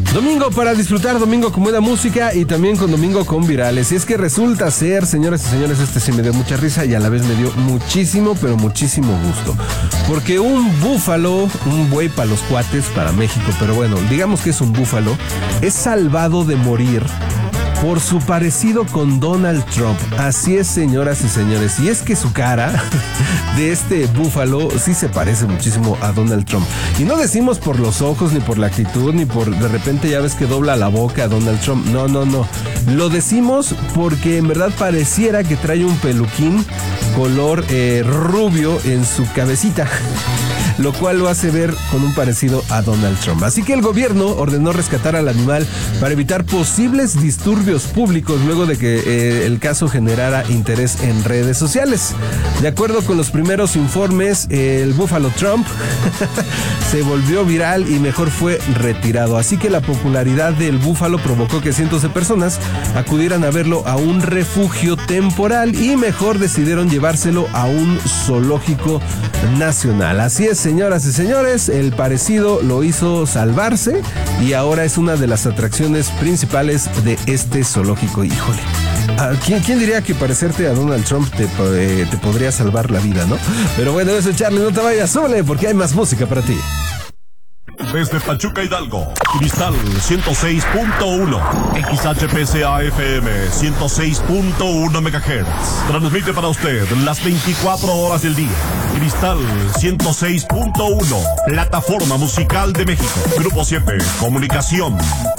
Domingo para disfrutar, domingo con buena música y también con domingo con virales. Y es que resulta ser, señoras y señores, este sí me dio mucha risa y a la vez me dio muchísimo, pero muchísimo gusto. Porque un búfalo, un buey para los cuates, para México, pero bueno, digamos que es un búfalo, es salvado de morir por su parecido con Donald Trump. Así es, señoras y señores. Y es que su cara de este búfalo sí se parece muchísimo a Donald Trump. Y no decimos por los ojos, ni por la actitud, ni por de repente ya ves que dobla la boca a Donald Trump. No. Lo decimos porque en verdad pareciera que trae un peluquín color rubio en su cabecita, lo cual lo hace ver con un parecido a Donald Trump. Así que el gobierno ordenó rescatar al animal para evitar posibles disturbios públicos luego de que el caso generara interés en redes sociales. De acuerdo con los primeros informes, el búfalo Trump se volvió viral y mejor fue retirado. Así que la popularidad del búfalo provocó que cientos de personas acudieran a verlo a un refugio temporal y mejor decidieron llevárselo a un zoológico nacional. Así es, señoras y señores, el parecido lo hizo salvarse y ahora es una de las atracciones principales de este zoológico. Híjole, ¿quién diría que parecerte a Donald Trump te podría salvar la vida, no? Pero bueno, eso, Charlie, no te vayas, súbele porque hay más música para ti. Desde Pachuca, Hidalgo, Cristal 106.1, XHPCA-FM 106.1 MHz. Transmite para usted las 24 horas del día. Cristal 106.1, plataforma musical de México. Grupo 7, comunicación.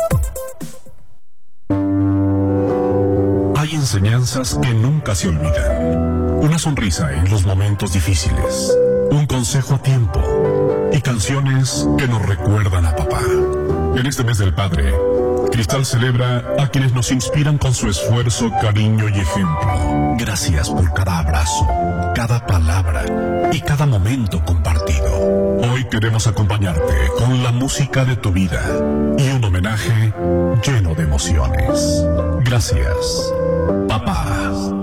Hay enseñanzas que nunca se olvidan. Una sonrisa en los momentos difíciles. Un consejo a tiempo. Y canciones que nos recuerdan a papá. En este mes del padre, Cristal celebra a quienes nos inspiran con su esfuerzo, cariño y ejemplo. Gracias por cada abrazo, cada palabra y cada momento compartido. Hoy queremos acompañarte con la música de tu vida y un homenaje lleno de emociones. Gracias, papá.